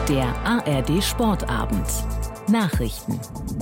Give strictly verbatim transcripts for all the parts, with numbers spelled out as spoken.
Der A R D-Sportabend. Nachrichten.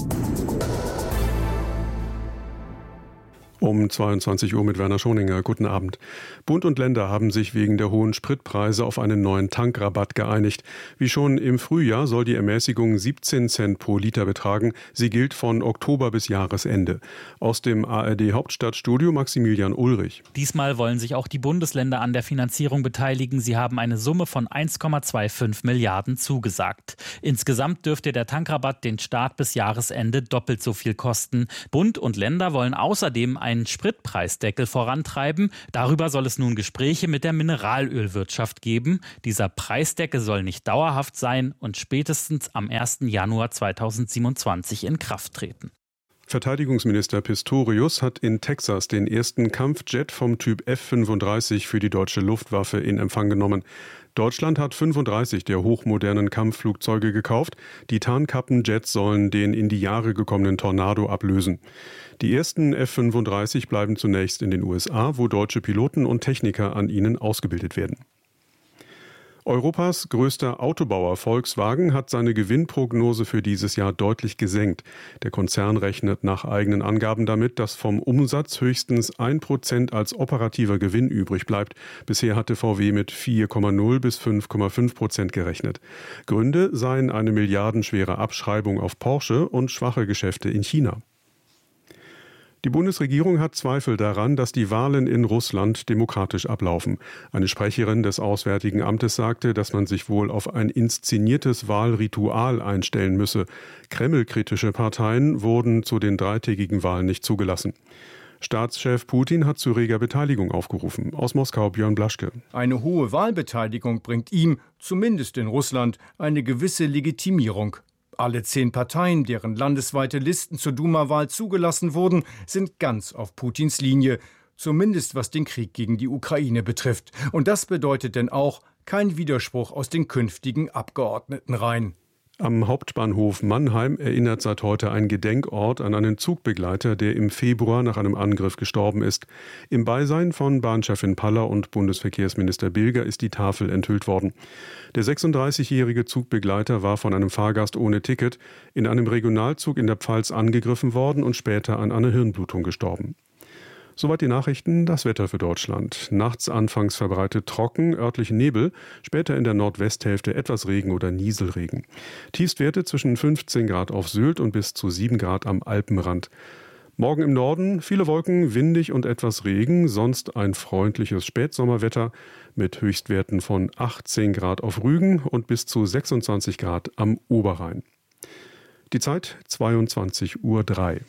Um zweiundzwanzig Uhr mit Werner Schoninger. Guten Abend. Bund und Länder haben sich wegen der hohen Spritpreise auf einen neuen Tankrabatt geeinigt. Wie schon im Frühjahr soll die Ermäßigung siebzehn Cent pro Liter betragen. Sie gilt von Oktober bis Jahresende. Aus dem A R D-Hauptstadtstudio Maximilian Ulrich. Diesmal wollen sich auch die Bundesländer an der Finanzierung beteiligen. Sie haben eine Summe von eins Komma fünfundzwanzig Milliarden zugesagt. Insgesamt dürfte der Tankrabatt den Start bis Jahresende doppelt so viel kosten. Bund und Länder wollen außerdem einen Spritpreisdeckel vorantreiben. Darüber soll es nun Gespräche mit der Mineralölwirtschaft geben. Dieser Preisdeckel soll nicht dauerhaft sein und spätestens am ersten Januar zweitausendsiebenundzwanzig in Kraft treten. Verteidigungsminister Pistorius hat in Texas den ersten Kampfjet vom Typ F fünfunddreißig für die deutsche Luftwaffe in Empfang genommen. Deutschland hat fünfunddreißig der hochmodernen Kampfflugzeuge gekauft. Die Tarnkappenjets sollen den in die Jahre gekommenen Tornado ablösen. Die ersten F fünfunddreißig bleiben zunächst in den U S A, wo deutsche Piloten und Techniker an ihnen ausgebildet werden. Europas größter Autobauer Volkswagen hat seine Gewinnprognose für dieses Jahr deutlich gesenkt. Der Konzern rechnet nach eigenen Angaben damit, dass vom Umsatz höchstens ein Prozent als operativer Gewinn übrig bleibt. Bisher hatte V W mit vier Komma null bis fünf Komma fünf Prozent gerechnet. Gründe seien eine milliardenschwere Abschreibung auf Porsche und schwache Geschäfte in China. Die Bundesregierung hat Zweifel daran, dass die Wahlen in Russland demokratisch ablaufen. Eine Sprecherin des Auswärtigen Amtes sagte, dass man sich wohl auf ein inszeniertes Wahlritual einstellen müsse. Kreml-kritische Parteien wurden zu den dreitägigen Wahlen nicht zugelassen. Staatschef Putin hat zu reger Beteiligung aufgerufen. Aus Moskau Björn Blaschke. Eine hohe Wahlbeteiligung bringt ihm, zumindest in Russland, eine gewisse Legitimierung. Alle zehn Parteien, deren landesweite Listen zur Duma-Wahl zugelassen wurden, sind ganz auf Putins Linie, zumindest was den Krieg gegen die Ukraine betrifft. Und das bedeutet denn auch kein Widerspruch aus den künftigen Abgeordnetenreihen. Am Hauptbahnhof Mannheim erinnert seit heute ein Gedenkort an einen Zugbegleiter, der im Februar nach einem Angriff gestorben ist. Im Beisein von Bahnchefin Paller und Bundesverkehrsminister Bilger ist die Tafel enthüllt worden. Der sechsunddreißigjährige Zugbegleiter war von einem Fahrgast ohne Ticket in einem Regionalzug in der Pfalz angegriffen worden und später an einer Hirnblutung gestorben. Soweit die Nachrichten, das Wetter für Deutschland. Nachts anfangs verbreitet trocken, örtlich Nebel, später in der Nordwesthälfte etwas Regen oder Nieselregen. Tiefstwerte zwischen fünfzehn Grad auf Sylt und bis zu sieben Grad am Alpenrand. Morgen im Norden viele Wolken, windig und etwas Regen, sonst ein freundliches Spätsommerwetter mit Höchstwerten von achtzehn Grad auf Rügen und bis zu sechsundzwanzig Grad am Oberrhein. Die Zeit zweiundzwanzig Uhr drei.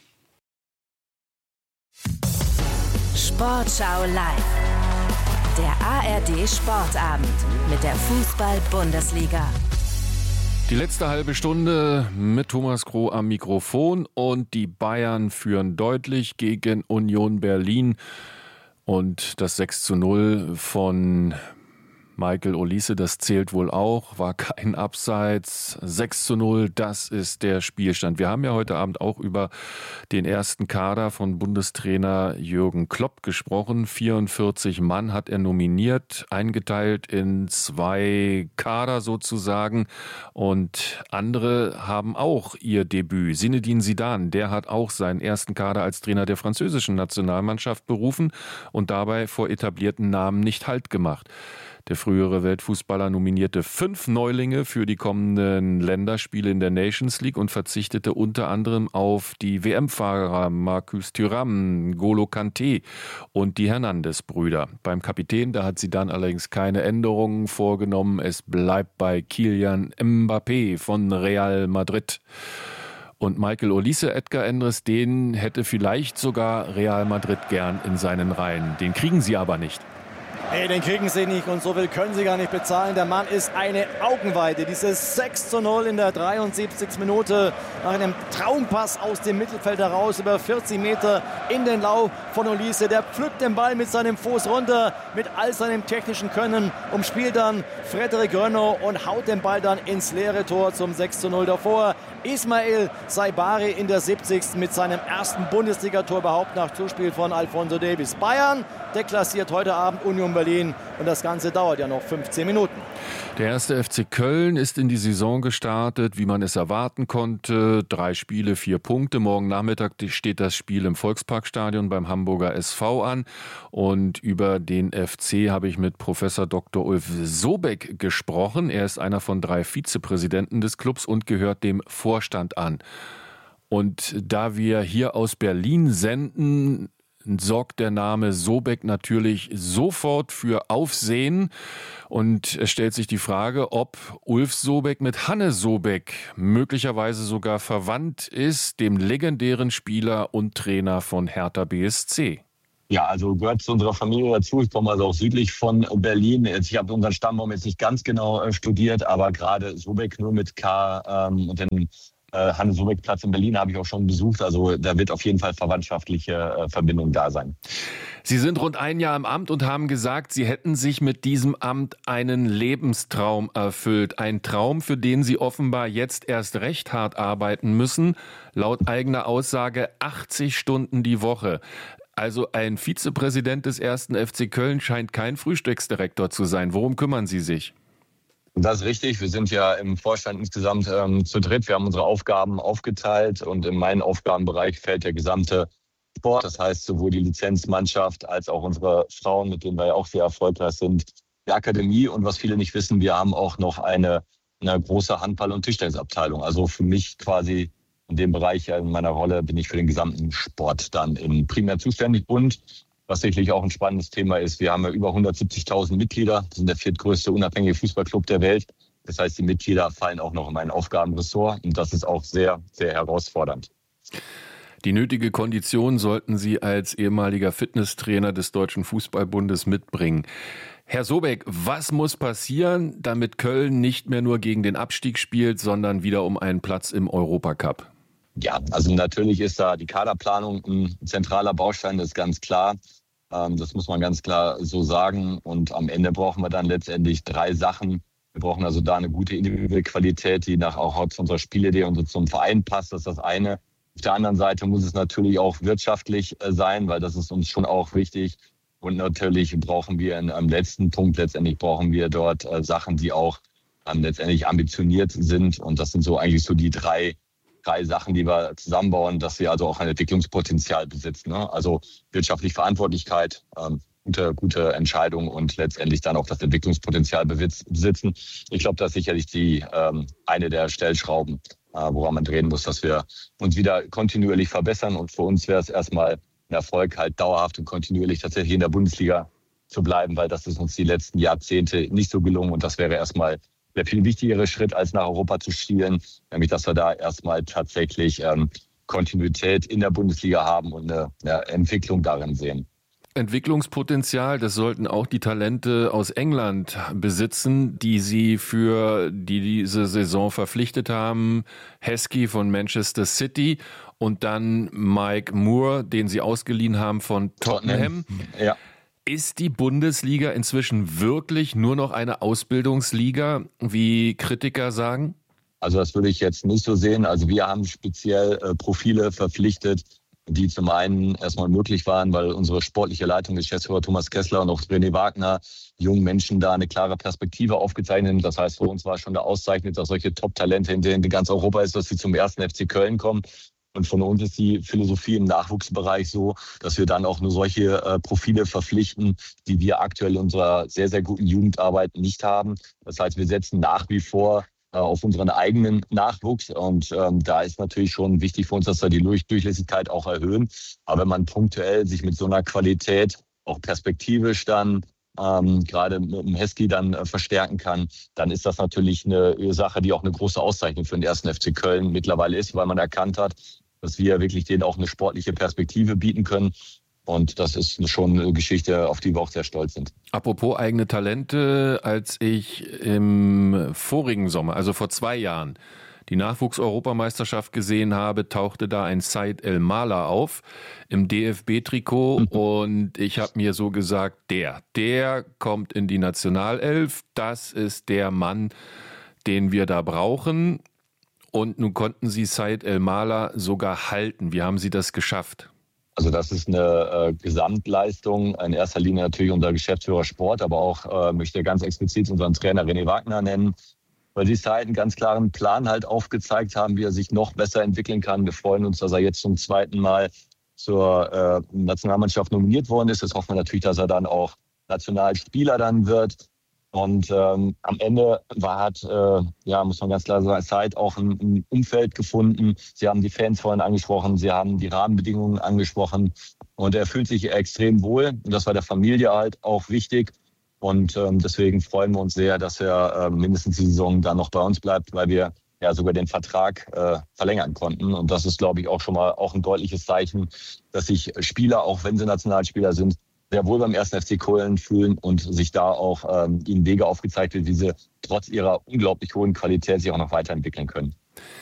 Sportschau live. Der A R D-Sportabend mit der Fußball-Bundesliga. Die letzte halbe Stunde mit Thomas Kroh am Mikrofon und die Bayern führen deutlich gegen Union Berlin. Und das sechs zu null von Michael Olise, das zählt wohl auch, war kein Abseits. sechs zu null, das ist der Spielstand. Wir haben ja heute Abend auch über den ersten Kader von Bundestrainer Jürgen Klopp gesprochen. vierundvierzig Mann hat er nominiert, eingeteilt in zwei Kader sozusagen. Und andere haben auch ihr Debüt. Zinedine Zidane, der hat auch seinen ersten Kader als Trainer der französischen Nationalmannschaft berufen und dabei vor etablierten Namen nicht Halt gemacht. Der frühere Weltfußballer nominierte fünf Neulinge für die kommenden Länderspiele in der Nations League und verzichtete unter anderem auf die W M-Fahrer Marcus Thuram, N'Golo Kanté und die Hernandez-Brüder. Beim Kapitän, da hat sie dann allerdings keine Änderungen vorgenommen. Es bleibt bei Kylian Mbappé von Real Madrid. Und Michael Olise, Edgar Endres, den hätte vielleicht sogar Real Madrid gern in seinen Reihen. Den kriegen sie aber nicht. Hey, den kriegen sie nicht und so viel können sie gar nicht bezahlen. Der Mann ist eine Augenweide. Dieses sechs zu null in der dreiundsiebzigsten Minute nach einem Traumpass aus dem Mittelfeld heraus über vierzig Meter in den Lauf von Olise. Der pflückt den Ball mit seinem Fuß runter, mit all seinem technischen Können, umspielt dann Frederik Renaud und haut den Ball dann ins leere Tor zum sechs zu null davor. Ismail Saibari in der siebzigsten mit seinem ersten Bundesligator überhaupt nach Zuspiel von Alphonso Davies. Bayern deklassiert heute Abend Union Berlin Berlin und das Ganze dauert ja noch fünfzehn Minuten. Der erste F C Köln ist in die Saison gestartet, wie man es erwarten konnte. Drei Spiele, vier Punkte. Morgen Nachmittag steht das Spiel im Volksparkstadion beim Hamburger S V an. Und über den F C habe ich mit Professor Doktor Ulf Sobeck gesprochen. Er ist einer von drei Vizepräsidenten des Clubs und gehört dem Vorstand an. Und da wir hier aus Berlin senden, sorgt der Name Sobeck natürlich sofort für Aufsehen. Und es stellt sich die Frage, ob Ulf Sobeck mit Hanne Sobeck möglicherweise sogar verwandt ist, dem legendären Spieler und Trainer von Hertha B S C. Ja, also gehört zu unserer Familie dazu. Ich komme also auch südlich von Berlin. Ich habe unseren Stammbaum jetzt nicht ganz genau äh, studiert, aber gerade Sobeck nur mit K ähm, und den äh, Hanne-Sobeck-Platz in Berlin habe ich auch schon besucht. Also da wird auf jeden Fall verwandtschaftliche äh, Verbindung da sein. Sie sind rund ein Jahr im Amt und haben gesagt, Sie hätten sich mit diesem Amt einen Lebenstraum erfüllt. Ein Traum, für den Sie offenbar jetzt erst recht hart arbeiten müssen. Laut eigener Aussage achtzig Stunden die Woche. Also ein Vizepräsident des ersten F C Köln scheint kein Frühstücksdirektor zu sein. Worum kümmern Sie sich? Das ist richtig. Wir sind ja im Vorstand insgesamt ähm, zu dritt. Wir haben unsere Aufgaben aufgeteilt und in meinen Aufgabenbereich fällt der gesamte Sport. Das heißt, sowohl die Lizenzmannschaft als auch unsere Frauen, mit denen wir ja auch sehr erfolgreich sind, die Akademie. Und was viele nicht wissen, wir haben auch noch eine, eine große Handball- und Tischtennisabteilung. Also für mich quasi in dem Bereich, in meiner Rolle, bin ich für den gesamten Sport dann im primär zuständig. Und was sicherlich auch ein spannendes Thema ist, wir haben ja über hundertsiebzigtausend Mitglieder. Das sind der viertgrößte unabhängige Fußballclub der Welt. Das heißt, die Mitglieder fallen auch noch in mein Aufgabenressort. Und das ist auch sehr, sehr herausfordernd. Die nötige Kondition sollten Sie als ehemaliger Fitnesstrainer des Deutschen Fußballbundes mitbringen. Herr Sobeck, was muss passieren, damit Köln nicht mehr nur gegen den Abstieg spielt, sondern wieder um einen Platz im Europacup? Ja, also natürlich ist da die Kaderplanung ein zentraler Baustein, das ist ganz klar. Das muss man ganz klar so sagen. Und am Ende brauchen wir dann letztendlich drei Sachen. Wir brauchen also da eine gute individuelle Qualität, die nach auch zu unserer Spielidee und zum Verein passt. Das ist das eine. Auf der anderen Seite muss es natürlich auch wirtschaftlich sein, weil das ist uns schon auch wichtig. Und natürlich brauchen wir in einem letzten Punkt, letztendlich brauchen wir dort Sachen, die auch letztendlich ambitioniert sind. Und das sind so eigentlich so die drei drei Sachen, die wir zusammenbauen, dass wir also auch ein Entwicklungspotenzial besitzen. Ne? Also wirtschaftliche Verantwortlichkeit, ähm, gute, gute Entscheidungen und letztendlich dann auch das Entwicklungspotenzial besitzen. Ich glaube, das ist sicherlich die ähm, eine der Stellschrauben, äh, woran man drehen muss, dass wir uns wieder kontinuierlich verbessern. Und für uns wäre es erstmal ein Erfolg, halt dauerhaft und kontinuierlich tatsächlich in der Bundesliga zu bleiben, weil das ist uns die letzten Jahrzehnte nicht so gelungen. Und das wäre erstmal der viel wichtigere Schritt, als nach Europa zu schielen, nämlich dass wir da erstmal tatsächlich ähm, Kontinuität in der Bundesliga haben und eine, eine Entwicklung darin sehen. Entwicklungspotenzial, das sollten auch die Talente aus England besitzen, die Sie für die diese Saison verpflichtet haben. Heskey von Manchester City und dann Mike Moore, den Sie ausgeliehen haben von Tottenham. Tottenham. Ja. Ist die Bundesliga inzwischen wirklich nur noch eine Ausbildungsliga, wie Kritiker sagen? Also das würde ich jetzt nicht so sehen. Also wir haben speziell äh, Profile verpflichtet, die zum einen erstmal möglich waren, weil unsere sportliche Leitung, Geschäftsführer Thomas Kessler und auch René Wagner, jungen Menschen da eine klare Perspektive aufgezeichnet haben. Das heißt, für uns war schon da ausgezeichnet, dass solche Top-Talente, in denen ganz Europa ist, dass sie zum ersten F C Köln kommen. Und von uns ist die Philosophie im Nachwuchsbereich so, dass wir dann auch nur solche äh, Profile verpflichten, die wir aktuell in unserer sehr, sehr guten Jugendarbeit nicht haben. Das heißt, wir setzen nach wie vor äh, auf unseren eigenen Nachwuchs. Und ähm, da ist natürlich schon wichtig für uns, dass wir die Durch- Durchlässigkeit auch erhöhen. Aber wenn man punktuell sich mit so einer Qualität auch perspektivisch dann ähm, gerade mit dem Heskey dann äh, verstärken kann, dann ist das natürlich eine Sache, die auch eine große Auszeichnung für den ersten F C Köln mittlerweile ist, weil man erkannt hat, dass wir wirklich denen auch eine sportliche Perspektive bieten können. Und das ist schon eine Geschichte, auf die wir auch sehr stolz sind. Apropos eigene Talente, als ich im vorigen Sommer, also vor zwei Jahren, die Nachwuchs-Europameisterschaft gesehen habe, tauchte da ein Said El-Mala auf im D F B-Trikot. Mhm. Und ich habe mir so gesagt, der, der kommt in die Nationalelf. Das ist der Mann, den wir da brauchen. Und nun konnten Sie Said El-Mala sogar halten. Wie haben Sie das geschafft? Also das ist eine äh, Gesamtleistung, in erster Linie natürlich unser Geschäftsführer Sport, aber auch äh, möchte ganz explizit unseren Trainer René Wagner nennen, weil die halt einen ganz klaren Plan halt aufgezeigt haben, wie er sich noch besser entwickeln kann. Wir freuen uns, dass er jetzt zum zweiten Mal zur äh, Nationalmannschaft nominiert worden ist. Jetzt hoffen wir natürlich, dass er dann auch Nationalspieler dann wird. Und ähm, am Ende war, hat, äh, ja, muss man ganz klar sagen, Said auch ein, ein Umfeld gefunden. Sie haben die Fans vorhin angesprochen, sie haben die Rahmenbedingungen angesprochen. Und er fühlt sich extrem wohl. Und das war der Familie halt auch wichtig. Und ähm, deswegen freuen wir uns sehr, dass er äh, mindestens die Saison dann noch bei uns bleibt, weil wir ja sogar den Vertrag äh, verlängern konnten. Und das ist, glaube ich, auch schon mal auch ein deutliches Zeichen, dass sich Spieler, auch wenn sie Nationalspieler sind, sehr wohl beim ersten F C Köln fühlen und sich da auch ähm, ihnen Wege aufgezeigt wird, wie sie trotz ihrer unglaublich hohen Qualität sich auch noch weiterentwickeln können.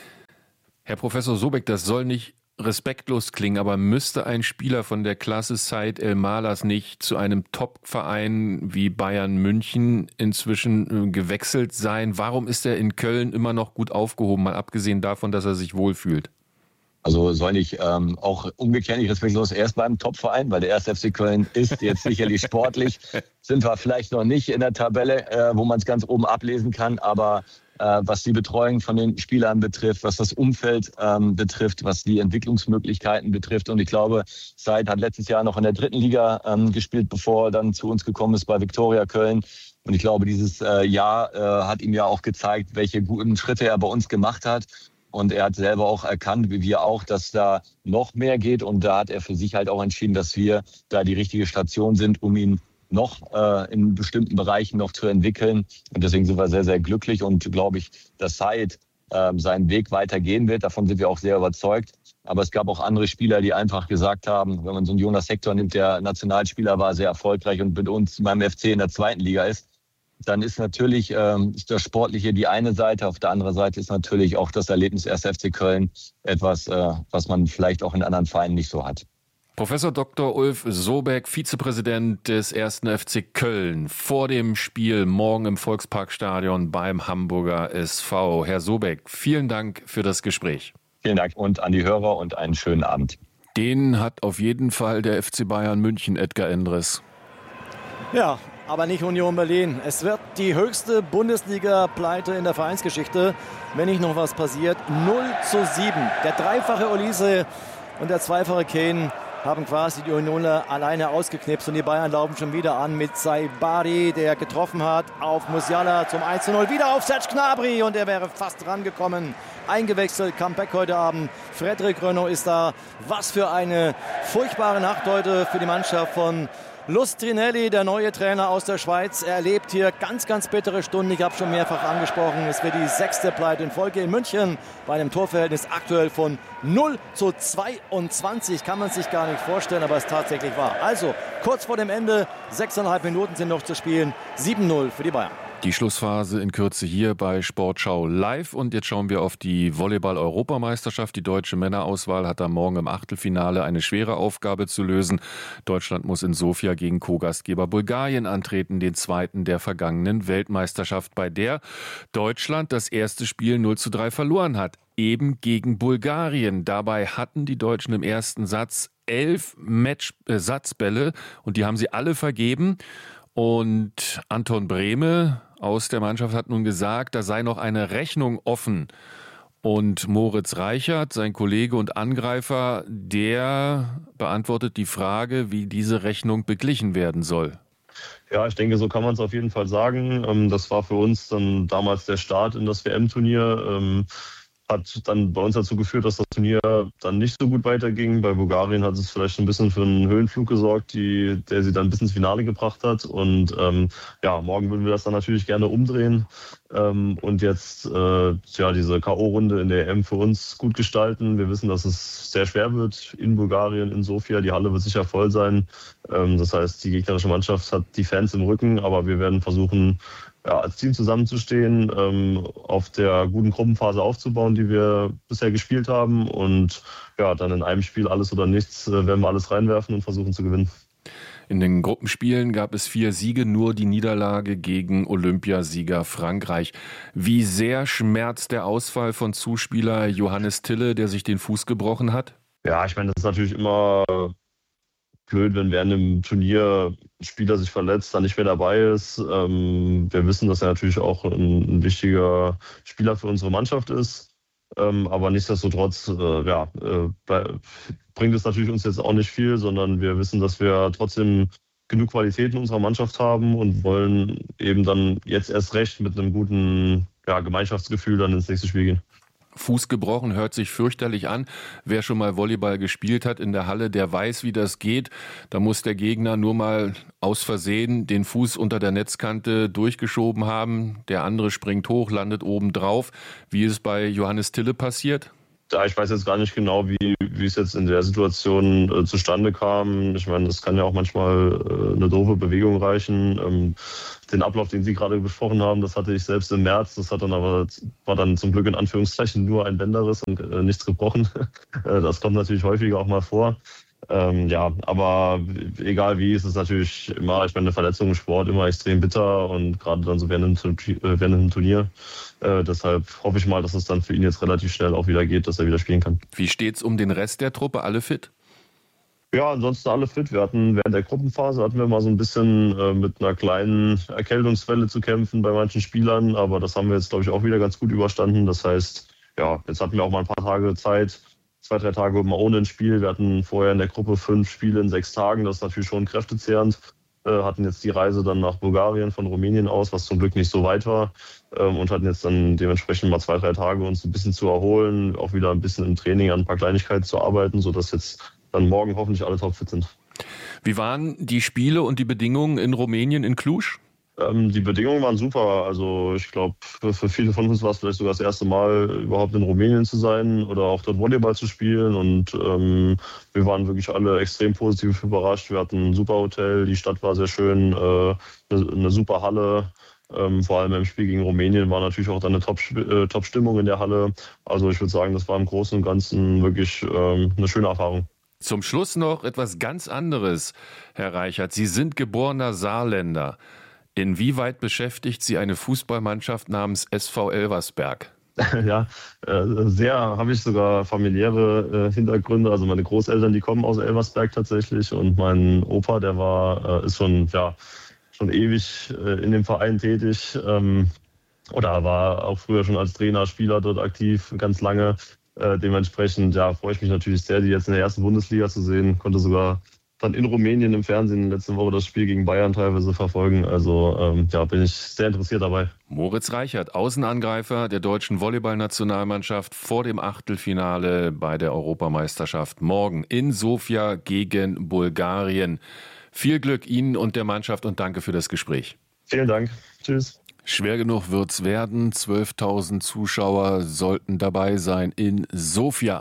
Herr Professor Sobeck, das soll nicht respektlos klingen, aber müsste ein Spieler von der Klasse Said El-Malaz nicht zu einem Top-Verein wie Bayern München inzwischen gewechselt sein? Warum ist er in Köln immer noch gut aufgehoben, mal abgesehen davon, dass er sich wohlfühlt? Also soll nicht ähm, auch umgekehrt nicht respektlos erst beim Top-Verein, weil der erste F C Köln ist jetzt sicherlich sportlich, sind wir vielleicht noch nicht in der Tabelle, äh, wo man es ganz oben ablesen kann, aber äh, was die Betreuung von den Spielern betrifft, was das Umfeld ähm, betrifft, was die Entwicklungsmöglichkeiten betrifft, und ich glaube, Said hat letztes Jahr noch in der dritten Liga ähm, gespielt, bevor er dann zu uns gekommen ist bei Viktoria Köln. Und ich glaube, dieses äh, Jahr äh, hat ihm ja auch gezeigt, welche guten Schritte er bei uns gemacht hat. Und er hat selber auch erkannt, wie wir auch, dass da noch mehr geht. Und da hat er für sich halt auch entschieden, dass wir da die richtige Station sind, um ihn noch äh, in bestimmten Bereichen noch zu entwickeln. Und deswegen sind wir sehr, sehr glücklich und glaube ich, dass Said äh, seinen Weg weitergehen wird. Davon sind wir auch sehr überzeugt. Aber es gab auch andere Spieler, die einfach gesagt haben, wenn man so einen Jonas Hector nimmt, der Nationalspieler war, sehr erfolgreich und mit uns beim F C in der zweiten Liga ist, dann ist natürlich ähm, ist das Sportliche die eine Seite. Auf der anderen Seite ist natürlich auch das Erlebnis erster F C Köln etwas, äh, was man vielleicht auch in anderen Vereinen nicht so hat. Professor Doktor Ulf Sobeck, Vizepräsident des ersten F C Köln, vor dem Spiel morgen im Volksparkstadion beim Hamburger S V. Herr Sobeck, vielen Dank für das Gespräch. Vielen Dank und an die Hörer und einen schönen Abend. Den hat auf jeden Fall der F C Bayern München, Edgar Endres. Ja, aber nicht Union Berlin. Es wird die höchste Bundesliga-Pleite in der Vereinsgeschichte, wenn nicht noch was passiert. null zu sieben. Der dreifache Olise und der zweifache Kane haben quasi die Unioner alleine ausgeknipst. Und die Bayern laufen schon wieder an mit Saibari, der getroffen hat auf Musiala zum eins zu null. Wieder auf Serge Gnabry und er wäre fast rangekommen. Eingewechselt, Comeback heute Abend. Frédéric Renaud ist da. Was für eine furchtbare Nacht heute für die Mannschaft von Lustrinelli, der neue Trainer aus der Schweiz. Er erlebt hier ganz, ganz bittere Stunden. Ich habe schon mehrfach angesprochen. Es wird die sechste Pleite in Folge in München bei einem Torverhältnis aktuell von null zu zweiundzwanzig. Kann man sich gar nicht vorstellen, aber es tatsächlich war. Also kurz vor dem Ende, sechseinhalb Minuten sind noch zu spielen. sieben null für die Bayern. Die Schlussphase in Kürze hier bei Sportschau Live. Und jetzt schauen wir auf die Volleyball-Europameisterschaft. Die deutsche Männerauswahl hat am Morgen im Achtelfinale eine schwere Aufgabe zu lösen. Deutschland muss in Sofia gegen Co-Gastgeber Bulgarien antreten, den zweiten der vergangenen Weltmeisterschaft, bei der Deutschland das erste Spiel null zu drei verloren hat. Eben gegen Bulgarien. Dabei hatten die Deutschen im ersten Satz elf Match-Satzbälle und die haben sie alle vergeben. Und Anton Brehme aus der Mannschaft hat nun gesagt, da sei noch eine Rechnung offen. Und Moritz Reichert, sein Kollege und Angreifer, der beantwortet die Frage, wie diese Rechnung beglichen werden soll. Ja, ich denke, so kann man es auf jeden Fall sagen. Das war für uns dann damals der Start in das W M-Turnier. Hat dann bei uns dazu geführt, dass das Turnier dann nicht so gut weiterging. Bei Bulgarien hat es vielleicht ein bisschen für einen Höhenflug gesorgt, die, der sie dann bis ins Finale gebracht hat. Und ähm, ja, morgen würden wir das dann natürlich gerne umdrehen ähm, und jetzt äh, ja, diese K O-Runde in der E M für uns gut gestalten. Wir wissen, dass es sehr schwer wird in Bulgarien, in Sofia. Die Halle wird sicher voll sein. Ähm, das heißt, die gegnerische Mannschaft hat die Fans im Rücken, aber wir werden versuchen, ja, als Team zusammenzustehen, ähm, auf der guten Gruppenphase aufzubauen, die wir bisher gespielt haben. Und ja, dann in einem Spiel alles oder nichts, äh, werden wir alles reinwerfen und versuchen zu gewinnen. In den Gruppenspielen gab es vier Siege, nur die Niederlage gegen Olympiasieger Frankreich. Wie sehr schmerzt der Ausfall von Zuspieler Johannes Tille, der sich den Fuß gebrochen hat? Ja, ich meine, das ist natürlich immer blöd, wenn während dem Turnier ein Spieler sich verletzt, dann nicht mehr dabei ist. Ähm, wir wissen, dass er natürlich auch ein, ein wichtiger Spieler für unsere Mannschaft ist. Ähm, aber nichtsdestotrotz äh, ja, äh, bringt es natürlich uns jetzt auch nicht viel, sondern wir wissen, dass wir trotzdem genug Qualität in unserer Mannschaft haben und wollen eben dann jetzt erst recht mit einem guten ja, Gemeinschaftsgefühl dann ins nächste Spiel gehen. Fuß gebrochen hört sich fürchterlich an. Wer schon mal Volleyball gespielt hat in der Halle, der weiß, wie das geht. Da muss der Gegner nur mal aus Versehen den Fuß unter der Netzkante durchgeschoben haben. Der andere springt hoch, landet oben drauf. Wie ist es bei Johannes Tille passiert? Ja, ich weiß jetzt gar nicht genau, wie, wie es jetzt in der Situation äh, zustande kam. Ich meine, das kann ja auch manchmal äh, eine doofe Bewegung reichen. Ähm, den Ablauf, den Sie gerade besprochen haben, das hatte ich selbst im März. Das hat dann aber, war dann zum Glück in Anführungszeichen nur ein Bänderriss und äh, nichts gebrochen. äh, das kommt natürlich häufiger auch mal vor. Ähm, ja, aber egal wie, ist es natürlich immer, ich meine, eine Verletzung im Sport immer extrem bitter und gerade dann so während einem, während einem Turnier. Äh, deshalb hoffe ich mal, dass es dann für ihn jetzt relativ schnell auch wieder geht, dass er wieder spielen kann. Wie steht's um den Rest der Truppe? Alle fit? Ja, ansonsten alle fit. Wir hatten während der Gruppenphase hatten wir mal so ein bisschen äh, mit einer kleinen Erkältungswelle zu kämpfen bei manchen Spielern, aber das haben wir jetzt, glaube ich, auch wieder ganz gut überstanden. Das heißt, ja, jetzt hatten wir auch mal ein paar Tage Zeit, zwei, drei Tage mal ohne ein Spiel. Wir hatten vorher in der Gruppe fünf Spiele in sechs Tagen. Das ist natürlich schon kräftezehrend. Äh, hatten jetzt die Reise dann nach Bulgarien von Rumänien aus, was zum Glück nicht so weit war. Ähm, und hatten jetzt dann dementsprechend mal zwei, drei Tage uns ein bisschen zu erholen, auch wieder ein bisschen im Training an ein paar Kleinigkeiten zu arbeiten, sodass jetzt dann morgen hoffentlich alle topfit sind. Wie waren die Spiele und die Bedingungen in Rumänien, in Cluj? Ähm, die Bedingungen waren super. Also ich glaube, für, für viele von uns war es vielleicht sogar das erste Mal, überhaupt in Rumänien zu sein oder auch dort Volleyball zu spielen. Und ähm, wir waren wirklich alle extrem positiv überrascht. Wir hatten ein super Hotel, die Stadt war sehr schön, äh, eine, eine super Halle. Ähm, vor allem im Spiel gegen Rumänien war natürlich auch dann eine Top, äh, Top-Stimmung in der Halle. Also ich würde sagen, das war im Großen und Ganzen wirklich ähm, eine schöne Erfahrung. Zum Schluss noch etwas ganz anderes, Herr Reichert. Sie sind geborener Saarländer. Inwieweit beschäftigt Sie eine Fußballmannschaft namens S V Elversberg? Ja, sehr habe ich sogar familiäre Hintergründe. Also meine Großeltern, die kommen aus Elversberg tatsächlich. Und mein Opa, der war, ist schon, ja, schon ewig in dem Verein tätig. Oder war auch früher schon als Trainer, Spieler dort aktiv, ganz lange. Äh, dementsprechend ja, freue ich mich natürlich sehr, die jetzt in der ersten Bundesliga zu sehen. Konnte sogar dann in Rumänien im Fernsehen letzte Woche das Spiel gegen Bayern teilweise verfolgen. Also ähm, ja, bin ich sehr interessiert dabei. Moritz Reichert, Außenangreifer der deutschen Volleyballnationalmannschaft vor dem Achtelfinale bei der Europameisterschaft morgen in Sofia gegen Bulgarien. Viel Glück Ihnen und der Mannschaft und danke für das Gespräch. Vielen Dank. Tschüss. Schwer genug wird's werden. zwölftausend Zuschauer sollten dabei sein in Sofia.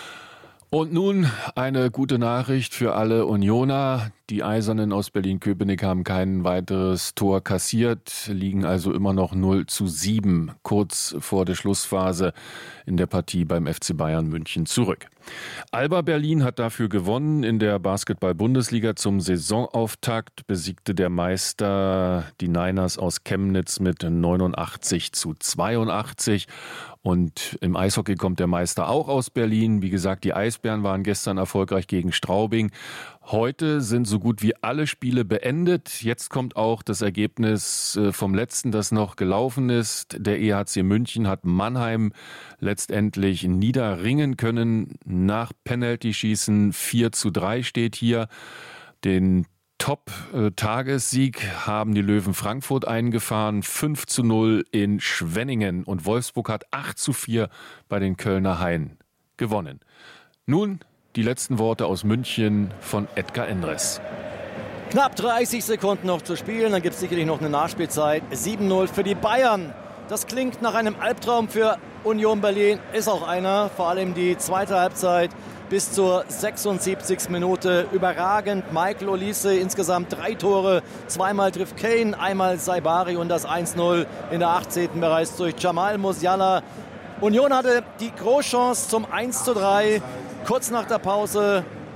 Und nun eine gute Nachricht für alle Unioner. Die Eisernen aus Berlin-Köpenick haben kein weiteres Tor kassiert, liegen also immer noch null zu sieben, kurz vor der Schlussphase in der Partie beim F C Bayern München zurück. Alba Berlin hat dafür gewonnen. In der Basketball-Bundesliga zum Saisonauftakt besiegte der Meister die Niners aus Chemnitz mit neunundachtzig zu zweiundachtzig. Und im Eishockey kommt der Meister auch aus Berlin. Wie gesagt, die Eisbären waren gestern erfolgreich gegen Straubing. Heute sind so gut wie alle Spiele beendet. Jetzt kommt auch das Ergebnis vom letzten, das noch gelaufen ist. Der E H C München hat Mannheim letztendlich niederringen können. Nach Penalty-Schießen vier zu drei steht hier. Den Top-Tagessieg haben die Löwen Frankfurt eingefahren, fünf zu null in Schwenningen. Und Wolfsburg hat acht zu vier bei den Kölner Haien gewonnen. Nun die letzten Worte aus München von Edgar Endres. Knapp dreißig Sekunden noch zu spielen, dann gibt es sicherlich noch eine Nachspielzeit. sieben null für die Bayern. Das klingt nach einem Albtraum für Union Berlin, ist auch einer. Vor allem die zweite Halbzeit bis zur sechsundsiebzigsten Minute überragend. Michael Olise insgesamt drei Tore, zweimal trifft Kane, einmal Saibari und das eins null in der achtzehnten bereits durch Jamal Musiala. Union hatte die Großchance zum eins zu drei. Kurz nach der Pause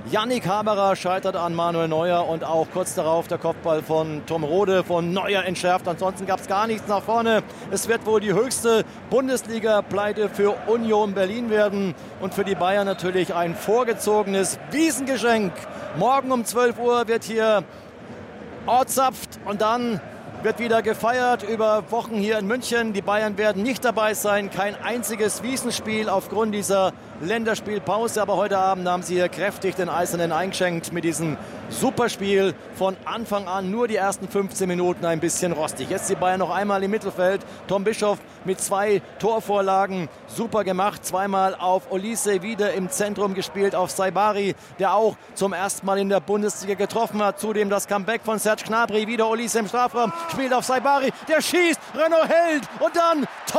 Yannick Haberer scheitert an Manuel Neuer und auch kurz darauf der Kopfball von Tom Rode von Neuer entschärft. Ansonsten gab es gar nichts nach vorne. Es wird wohl die höchste Bundesliga-Pleite für Union Berlin werden und für die Bayern natürlich ein vorgezogenes Wiesengeschenk. Morgen um zwölf Uhr wird hier ortzapft und dann wird wieder gefeiert über Wochen hier in München. Die Bayern werden nicht dabei sein. Kein einziges Wiesenspiel aufgrund dieser Länderspielpause. Aber heute Abend haben sie hier kräftig den Eisernen eingeschenkt mit diesem Superspiel. Von Anfang an nur die ersten fünfzehn Minuten ein bisschen rostig. Jetzt die Bayern noch einmal im Mittelfeld. Tom Bischoff mit zwei Torvorlagen. Super gemacht. Zweimal auf Olise, wieder im Zentrum gespielt auf Saibari, der auch zum ersten Mal in der Bundesliga getroffen hat. Zudem das Comeback von Serge Gnabry. Wieder Olise im Strafraum. Spielt auf Saibari. Der schießt. Renaud hält. Und dann Tor!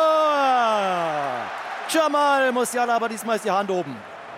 Jamal Musiala, aber diesmal ist die Hand oben.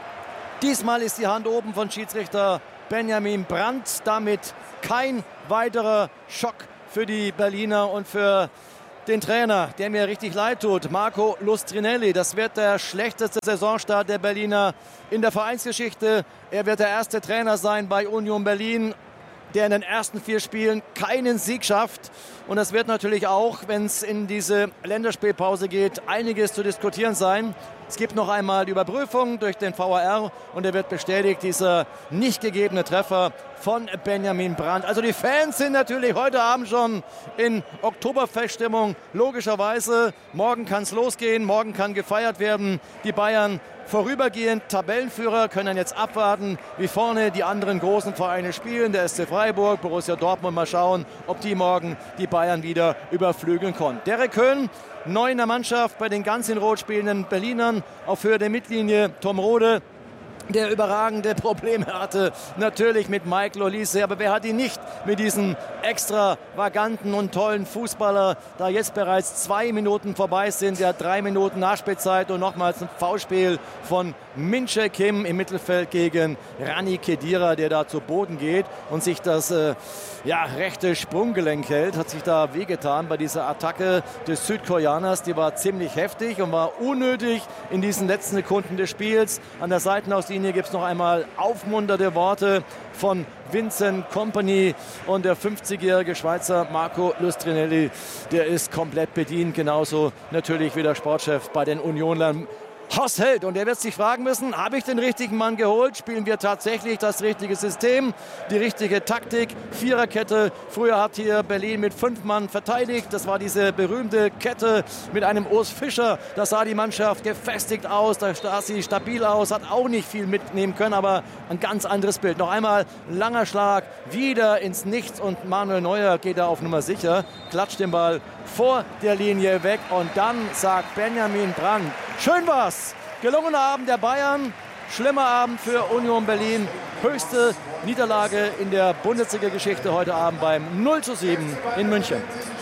Diesmal ist die Hand oben von Schiedsrichter Benjamin Brandt. Damit kein weiterer Schock für die Berliner und für den Trainer, der mir richtig leid tut, Marco Lustrinelli. Das wird der schlechteste Saisonstart der Berliner in der Vereinsgeschichte. Er wird der erste Trainer sein bei Union Berlin, der in den ersten vier Spielen keinen Sieg schafft. Und das wird natürlich auch, wenn es in diese Länderspielpause geht, einiges zu diskutieren sein. Es gibt noch einmal die Überprüfung durch den V A R und er wird bestätigt, dieser nicht gegebene Treffer von Benjamin Brandt. Also die Fans sind natürlich heute Abend schon in Oktoberfeststimmung, logischerweise. Morgen kann es losgehen, morgen kann gefeiert werden. Die Bayern vorübergehend Tabellenführer, können jetzt abwarten, wie vorne die anderen großen Vereine spielen. Der S C Freiburg, Borussia Dortmund, mal schauen, ob die morgen die Bayern wieder überflügeln können. Derek Köhn, neu in der Mannschaft bei den ganz in Rot spielenden Berlinern, auf Höhe der Mittellinie Tom Rode, der überragende Probleme hatte, natürlich mit Michael Olise, aber wer hat ihn nicht mit diesem extravaganten und tollen Fußballer, da jetzt bereits zwei Minuten vorbei sind, der hat drei Minuten Nachspielzeit und nochmals ein Foulspiel von Min-Jae Kim im Mittelfeld gegen Rani Khedira, der da zu Boden geht und sich das äh, ja, rechte Sprunggelenk hält, hat sich da wehgetan bei dieser Attacke des Südkoreaners, die war ziemlich heftig und war unnötig in diesen letzten Sekunden des Spiels. An der Seitenauslinie gibt es noch einmal aufmunternde Worte von Vincent Kompany und der fünfzigjährige Schweizer Marco Lustrinelli, der ist komplett bedient, genauso natürlich wie der Sportchef bei den Unionern Horst Held. Und er wird sich fragen müssen, habe ich den richtigen Mann geholt? Spielen wir tatsächlich das richtige System, die richtige Taktik? Viererkette. Früher hat hier Berlin mit fünf Mann verteidigt. Das war diese berühmte Kette mit einem Urs Fischer. Da sah die Mannschaft gefestigt aus, da sah sie stabil aus, hat auch nicht viel mitnehmen können, aber ein ganz anderes Bild. Noch einmal langer Schlag, wieder ins Nichts und Manuel Neuer geht da auf Nummer sicher, klatscht den Ball vor der Linie weg und dann sagt Benjamin Brandt, schön war's, gelungener Abend der Bayern, schlimmer Abend für Union Berlin, höchste Niederlage in der Bundesliga-Geschichte heute Abend beim null zu sieben in München.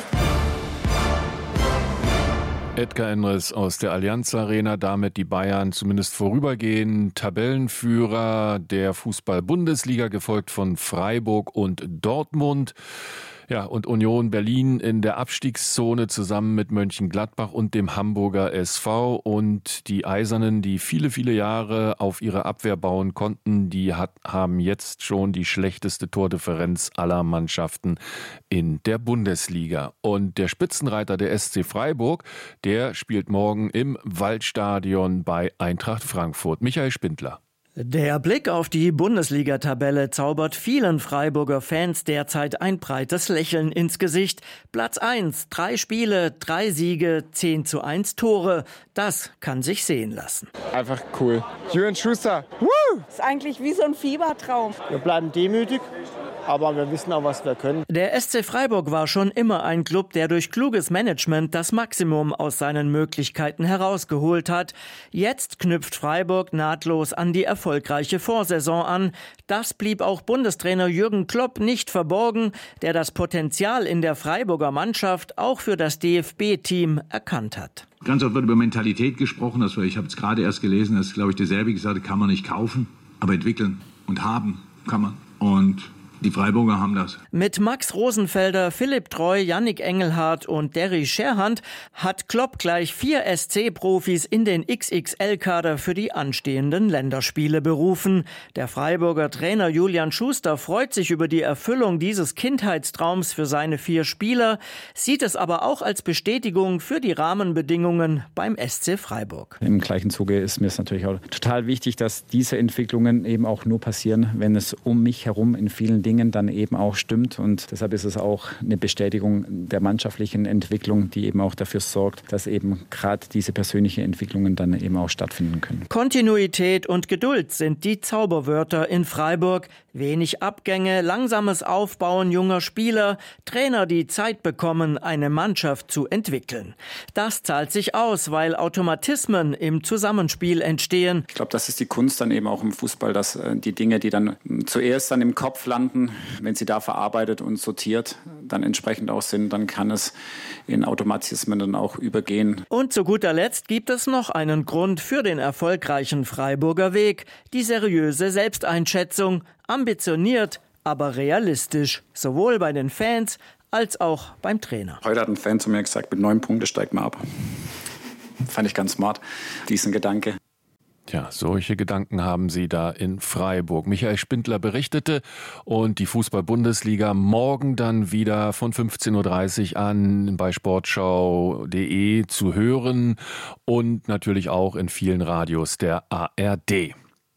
Edgar Endres aus der Allianz Arena, damit die Bayern zumindest vorübergehend Tabellenführer der Fußball-Bundesliga, gefolgt von Freiburg und Dortmund. Ja, und Union Berlin in der Abstiegszone zusammen mit Mönchengladbach und dem Hamburger S V. Und die Eisernen, die viele, viele Jahre auf ihre Abwehr bauen konnten, die hat, haben jetzt schon die schlechteste Tordifferenz aller Mannschaften in der Bundesliga. Und der Spitzenreiter der S C Freiburg, der spielt morgen im Waldstadion bei Eintracht Frankfurt. Michael Spindler. Der Blick auf die Bundesliga-Tabelle zaubert vielen Freiburger Fans derzeit ein breites Lächeln ins Gesicht. Platz eins, drei Spiele, drei Siege, zehn zu eins Tore. Das kann sich sehen lassen. Einfach cool. Jürgen Schuster, woo! Ist eigentlich wie so ein Fiebertraum. Wir bleiben demütig, aber wir wissen auch, was wir können. Der S C Freiburg war schon immer ein Club, der durch kluges Management das Maximum aus seinen Möglichkeiten herausgeholt hat. Jetzt knüpft Freiburg nahtlos an die erfolgreiche Vorsaison an. Das blieb auch Bundestrainer Jürgen Klopp nicht verborgen, der das Potenzial in der Freiburger Mannschaft auch für das D F B-Team erkannt hat. Ganz oft wird über Mentalität gesprochen. Das war, ich habe es gerade erst gelesen, dass, glaube ich, der Serbi gesagt hat, kann man nicht kaufen, aber entwickeln und haben kann man. Und Die Freiburger haben das. Mit Max Rosenfelder, Philipp Treu, Yannick Engelhardt und Derry Scherhand hat Klopp gleich vier S C-Profis in den X X L-Kader für die anstehenden Länderspiele berufen. Der Freiburger Trainer Julian Schuster freut sich über die Erfüllung dieses Kindheitstraums für seine vier Spieler, sieht es aber auch als Bestätigung für die Rahmenbedingungen beim S C Freiburg. Im gleichen Zuge ist mir es natürlich auch total wichtig, dass diese Entwicklungen eben auch nur passieren, wenn es um mich herum in vielen Dingen dann eben auch stimmt. Und deshalb ist es auch eine Bestätigung der mannschaftlichen Entwicklung, die eben auch dafür sorgt, dass eben gerade diese persönlichen Entwicklungen dann eben auch stattfinden können. Kontinuität und Geduld sind die Zauberwörter in Freiburg. Wenig Abgänge, langsames Aufbauen junger Spieler, Trainer, die Zeit bekommen, eine Mannschaft zu entwickeln. Das zahlt sich aus, weil Automatismen im Zusammenspiel entstehen. Ich glaube, das ist die Kunst dann eben auch im Fußball, dass die Dinge, die dann zuerst dann im Kopf landen, wenn sie da verarbeitet und sortiert, dann entsprechend auch sind, dann kann es in Automatismen dann auch übergehen. Und zu guter Letzt gibt es noch einen Grund für den erfolgreichen Freiburger Weg, die seriöse Selbsteinschätzung, ambitioniert, aber realistisch, sowohl bei den Fans als auch beim Trainer. Heute hat ein Fan zu mir gesagt, mit neun Punkten steigt man ab. Fand ich ganz smart, diesen Gedanke. Tja, solche Gedanken haben sie da in Freiburg. Michael Spindler berichtete und die Fußball-Bundesliga morgen dann wieder von fünfzehn Uhr dreißig an bei sportschau punkt de zu hören und natürlich auch in vielen Radios der A R D.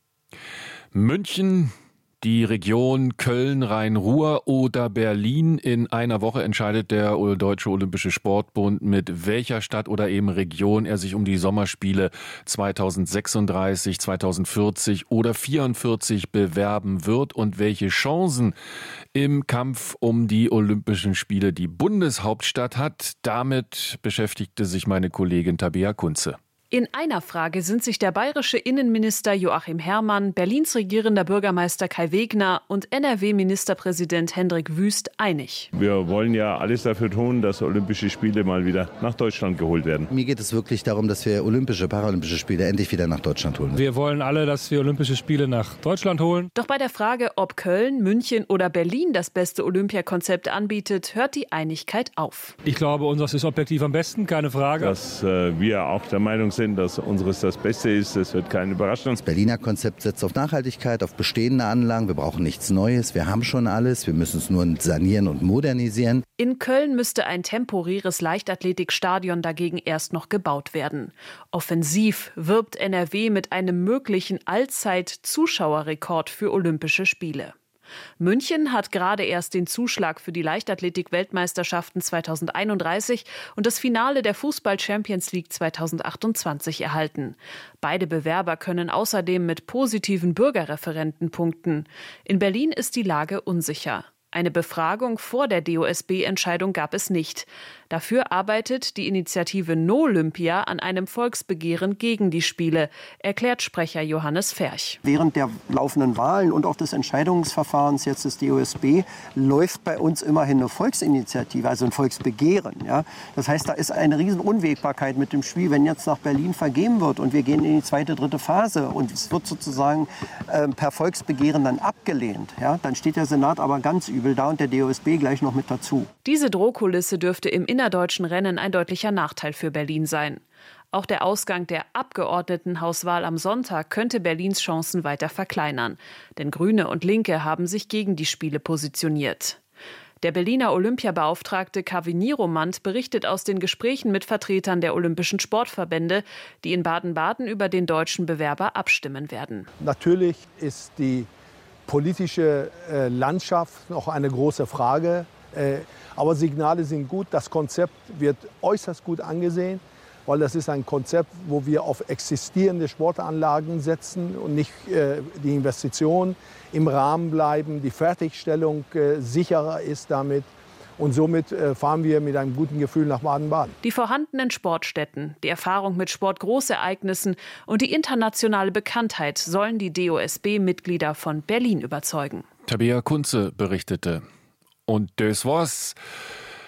München, die Region Köln, Rhein-Ruhr oder Berlin. In einer Woche entscheidet der Deutsche Olympische Sportbund, mit welcher Stadt oder eben Region er sich um die Sommerspiele zweitausendsechsunddreißig, zweitausendvierzig oder vierundvierzig bewerben wird und welche Chancen im Kampf um die Olympischen Spiele die Bundeshauptstadt hat. Damit beschäftigte sich meine Kollegin Tabea Kunze. In einer Frage sind sich der bayerische Innenminister Joachim Herrmann, Berlins regierender Bürgermeister Kai Wegner und N R W-Ministerpräsident Hendrik Wüst einig. Wir wollen ja alles dafür tun, dass Olympische Spiele mal wieder nach Deutschland geholt werden. Mir geht es wirklich darum, dass wir Olympische, Paralympische Spiele endlich wieder nach Deutschland holen. Wir wollen alle, dass wir Olympische Spiele nach Deutschland holen. Doch bei der Frage, ob Köln, München oder Berlin das beste Olympiakonzept anbietet, hört die Einigkeit auf. Ich glaube, unseres ist objektiv am besten, keine Frage. Dass äh, wir auch der Meinung sind, dass unseres das Beste ist, das wird keine Überraschung. Das Berliner Konzept setzt auf Nachhaltigkeit, auf bestehende Anlagen. Wir brauchen nichts Neues, wir haben schon alles, wir müssen es nur sanieren und modernisieren. In Köln müsste ein temporäres Leichtathletikstadion dagegen erst noch gebaut werden. Offensiv wirbt N R W mit einem möglichen Allzeit-Zuschauerrekord für Olympische Spiele. München hat gerade erst den Zuschlag für die Leichtathletik-Weltmeisterschaften zweitausendeinunddreißig und das Finale der Fußball-Champions League zweitausendachtundzwanzig erhalten. Beide Bewerber können außerdem mit positiven Bürgerreferenten punkten. In Berlin ist die Lage unsicher. Eine Befragung vor der D O S B-Entscheidung gab es nicht. Dafür arbeitet die Initiative No-Olympia an einem Volksbegehren gegen die Spiele, erklärt Sprecher Johannes Ferch. Während der laufenden Wahlen und auch des Entscheidungsverfahrens jetzt des D O S B läuft bei uns immerhin eine Volksinitiative, also ein Volksbegehren. Ja? Das heißt, da ist eine riesen Unwägbarkeit mit dem Spiel, wenn jetzt nach Berlin vergeben wird und wir gehen in die zweite, dritte Phase und es wird sozusagen äh, per Volksbegehren dann abgelehnt. Ja? Dann steht der Senat aber ganz übel da und der D O S B gleich noch mit dazu. Diese Drohkulisse dürfte im innerdeutschen Rennen ein deutlicher Nachteil für Berlin sein. Auch der Ausgang der Abgeordnetenhauswahl am Sonntag könnte Berlins Chancen weiter verkleinern. Denn Grüne und Linke haben sich gegen die Spiele positioniert. Der Berliner Olympiabeauftragte Kaveh Niromand berichtet aus den Gesprächen mit Vertretern der Olympischen Sportverbände, die in Baden-Baden über den deutschen Bewerber abstimmen werden. Natürlich ist die politische äh, Landschaft noch eine große Frage. Äh, aber Signale sind gut. Das Konzept wird äußerst gut angesehen, weil das ist ein Konzept, wo wir auf existierende Sportanlagen setzen und nicht äh, die Investitionen im Rahmen bleiben, die Fertigstellung äh, sicherer ist damit. Und somit äh, fahren wir mit einem guten Gefühl nach Baden-Baden. Die vorhandenen Sportstätten, die Erfahrung mit Sportgroßereignissen und die internationale Bekanntheit sollen die D O S B-Mitglieder von Berlin überzeugen. Tabea Kunze berichtete. Und das war's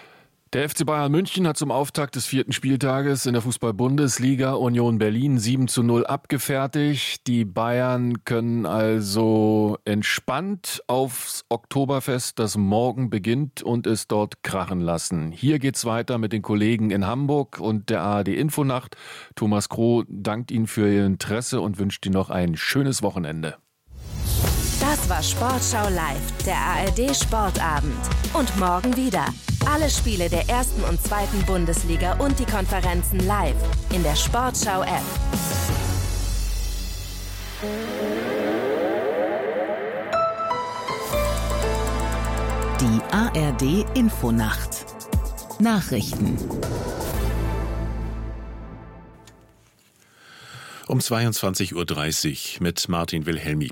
Der F C Bayern München hat zum Auftakt des vierten Spieltages in der Fußball-Bundesliga Union Berlin sieben zu null abgefertigt. Die Bayern können also entspannt aufs Oktoberfest, das morgen beginnt, und es dort krachen lassen. Hier geht's weiter mit den Kollegen in Hamburg und der A R D Infonacht. Thomas Kroh dankt Ihnen für Ihr Interesse und wünscht Ihnen noch ein schönes Wochenende. Das war Sportschau live, der A R D Sportabend. Und morgen wieder. Alle Spiele der ersten und zweiten Bundesliga und die Konferenzen live in der Sportschau-App. Die A R D Infonacht. Nachrichten. Um zweiundzwanzig Uhr dreißig mit Martin Wilhelmi.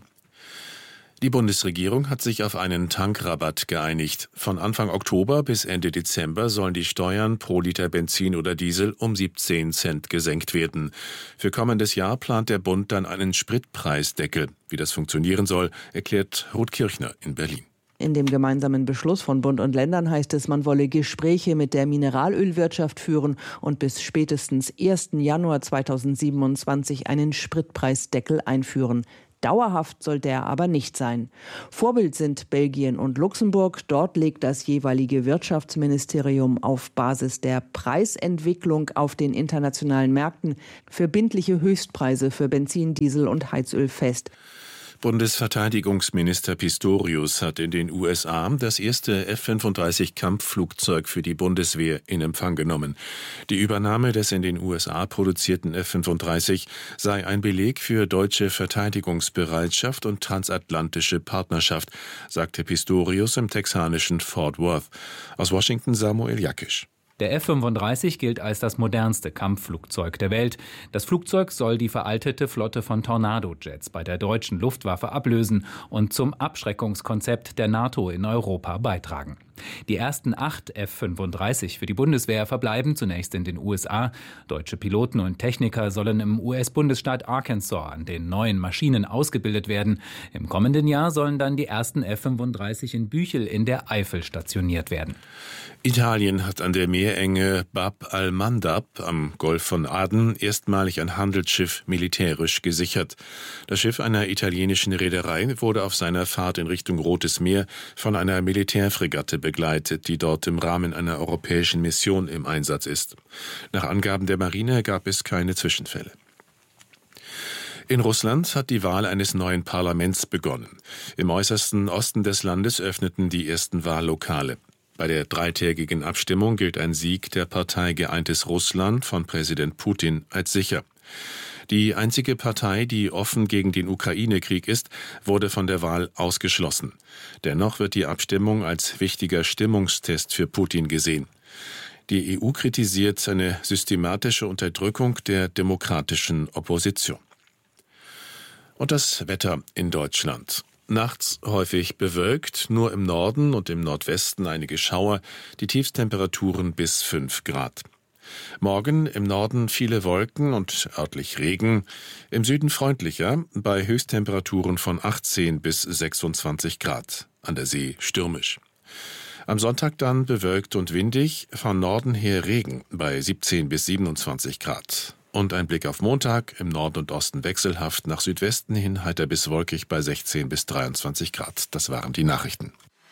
Die Bundesregierung hat sich auf einen Tankrabatt geeinigt. Von Anfang Oktober bis Ende Dezember sollen die Steuern pro Liter Benzin oder Diesel um siebzehn Cent gesenkt werden. Für kommendes Jahr plant der Bund dann einen Spritpreisdeckel. Wie das funktionieren soll, erklärt Ruth Kirchner in Berlin. In dem gemeinsamen Beschluss von Bund und Ländern heißt es, man wolle Gespräche mit der Mineralölwirtschaft führen und bis spätestens ersten Januar zweitausendsiebenundzwanzig einen Spritpreisdeckel einführen. Dauerhaft soll der aber nicht sein. Vorbild sind Belgien und Luxemburg. Dort legt das jeweilige Wirtschaftsministerium auf Basis der Preisentwicklung auf den internationalen Märkten verbindliche Höchstpreise für Benzin, Diesel und Heizöl fest. Bundesverteidigungsminister Pistorius hat in den U S A das erste F fünfunddreißig Kampfflugzeug für die Bundeswehr in Empfang genommen. Die Übernahme des in den U S A produzierten F fünfunddreißig sei ein Beleg für deutsche Verteidigungsbereitschaft und transatlantische Partnerschaft, sagte Pistorius im texanischen Fort Worth. Aus Washington Samuel Jakisch. Der F fünfunddreißig gilt als das modernste Kampfflugzeug der Welt. Das Flugzeug soll die veraltete Flotte von Tornado-Jets bei der deutschen Luftwaffe ablösen und zum Abschreckungskonzept der NATO in Europa beitragen. Die ersten acht F fünfunddreißig für die Bundeswehr verbleiben zunächst in den U S A. Deutsche Piloten und Techniker sollen im U S-Bundesstaat Arkansas an den neuen Maschinen ausgebildet werden. Im kommenden Jahr sollen dann die ersten F fünfunddreißig in Büchel in der Eifel stationiert werden. Italien hat an der Meerenge Bab al-Mandab am Golf von Aden erstmalig ein Handelsschiff militärisch gesichert. Das Schiff einer italienischen Reederei wurde auf seiner Fahrt in Richtung Rotes Meer von einer Militärfregatte begleitet, die dort im Rahmen einer europäischen Mission im Einsatz ist. Nach Angaben der Marine gab es keine Zwischenfälle. In Russland hat die Wahl eines neuen Parlaments begonnen. Im äußersten Osten des Landes öffneten die ersten Wahllokale. Bei der dreitägigen Abstimmung gilt ein Sieg der Partei Geeintes Russland von Präsident Putin als sicher. Die einzige Partei, die offen gegen den Ukraine-Krieg ist, wurde von der Wahl ausgeschlossen. Dennoch wird die Abstimmung als wichtiger Stimmungstest für Putin gesehen. Die E U kritisiert eine systematische Unterdrückung der demokratischen Opposition. Und das Wetter in Deutschland. Nachts häufig bewölkt, nur im Norden und im Nordwesten einige Schauer, die Tiefstemperaturen bis fünf Grad. Morgen im Norden viele Wolken und örtlich Regen, im Süden freundlicher, bei Höchsttemperaturen von achtzehn bis sechsundzwanzig Grad, an der See stürmisch. Am Sonntag dann bewölkt und windig, von Norden her Regen bei siebzehn bis siebenundzwanzig Grad. Und ein Blick auf Montag, im Norden und Osten wechselhaft, nach Südwesten hin heiter bis wolkig bei sechzehn bis dreiundzwanzig Grad. Das waren die Nachrichten.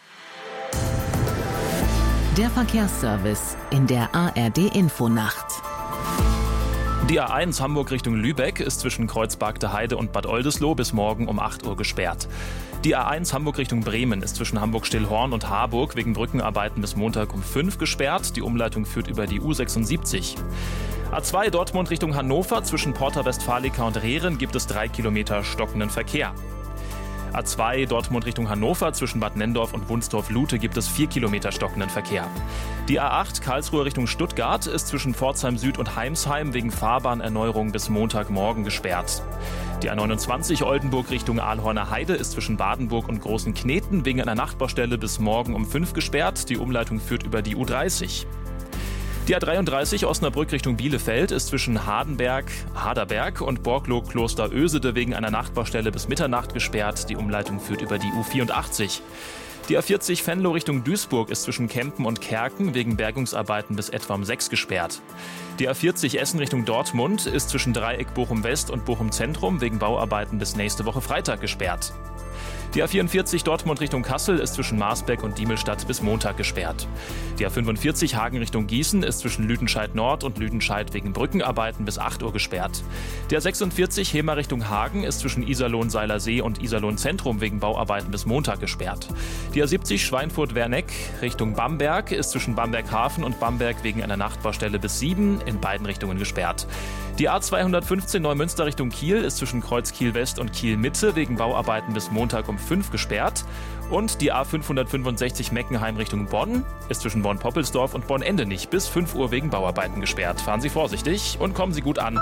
Der Verkehrsservice in der A R D Infonacht. Die A eins Hamburg Richtung Lübeck ist zwischen Kreuzbergte Heide und Bad Oldesloe bis morgen um acht Uhr gesperrt. Die A eins Hamburg Richtung Bremen ist zwischen Hamburg-Stillhorn und Harburg wegen Brückenarbeiten bis Montag um fünf gesperrt. Die Umleitung führt über die U sechsundsiebzig. A zwei Dortmund Richtung Hannover zwischen Porta Westfalica und Rehren gibt es drei Kilometer stockenden Verkehr. A zwei Dortmund Richtung Hannover zwischen Bad Nenndorf und Wunsdorf-Lute gibt es vier Kilometer stockenden Verkehr. Die A acht Karlsruhe Richtung Stuttgart ist zwischen Pforzheim Süd und Heimsheim wegen Fahrbahnerneuerung bis Montagmorgen gesperrt. Die A neunundzwanzig Oldenburg Richtung Aalhorner Heide ist zwischen Badenburg und Großen Kneten wegen einer Nachtbaustelle bis morgen um fünf gesperrt. Die Umleitung führt über die U dreißig. Die A dreiunddreißig Osnabrück Richtung Bielefeld ist zwischen Hardenberg, Haderberg und Borglow-Kloster Ösede wegen einer Nachtbaustelle bis Mitternacht gesperrt. Die Umleitung führt über die U vierundachtzig. Die A vierzig Venlo Richtung Duisburg ist zwischen Kempen und Kerken wegen Bergungsarbeiten bis etwa um sechs gesperrt. Die A vierzig Essen Richtung Dortmund ist zwischen Dreieck Bochum West und Bochum Zentrum wegen Bauarbeiten bis nächste Woche Freitag gesperrt. Die A vierundvierzig Dortmund Richtung Kassel ist zwischen Marsbeck und Diemelstadt bis Montag gesperrt. Die A fünfundvierzig Hagen Richtung Gießen ist zwischen Lüdenscheid Nord und Lüdenscheid wegen Brückenarbeiten bis acht Uhr gesperrt. Die A sechsundvierzig Hemer Richtung Hagen ist zwischen Iserlohn-Seilersee und Iserlohn-Zentrum wegen Bauarbeiten bis Montag gesperrt. Die A siebzig Schweinfurt-Werneck Richtung Bamberg ist zwischen Bamberg-Hafen und Bamberg wegen einer Nachtbaustelle bis sieben in beiden Richtungen gesperrt. Die A zweihundertfünfzehn Neumünster Richtung Kiel ist zwischen Kreuz Kiel West und Kiel Mitte wegen Bauarbeiten bis Montag um fünf gesperrt. Und die A fünfhundertfünfundsechzig Meckenheim Richtung Bonn ist zwischen Bonn-Poppelsdorf und Bonn-Endenich bis fünf Uhr wegen Bauarbeiten gesperrt. Fahren Sie vorsichtig und kommen Sie gut an.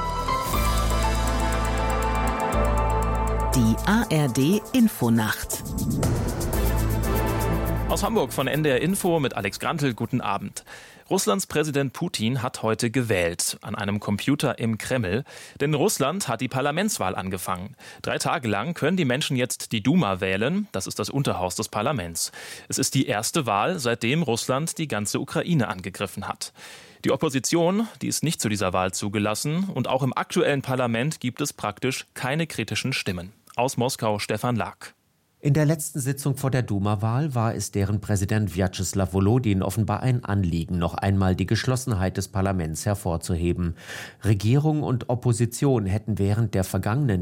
Die A R D Infonacht. Aus Hamburg von N D R Info mit Alex Grantel. Guten Abend. Russlands Präsident Putin hat heute gewählt, an einem Computer im Kreml. Denn Russland hat die Parlamentswahl angefangen. Drei Tage lang können die Menschen jetzt die Duma wählen. Das ist das Unterhaus des Parlaments. Es ist die erste Wahl, seitdem Russland die ganze Ukraine angegriffen hat. Die Opposition, die ist nicht zu dieser Wahl zugelassen. Und auch im aktuellen Parlament gibt es praktisch keine kritischen Stimmen. Aus Moskau Stefan Lack. In der letzten Sitzung vor der Duma-Wahl war es deren Präsident Wjatscheslaw Volodin offenbar ein Anliegen, noch einmal die Geschlossenheit des Parlaments hervorzuheben. Regierung und Opposition hätten während der vergangenen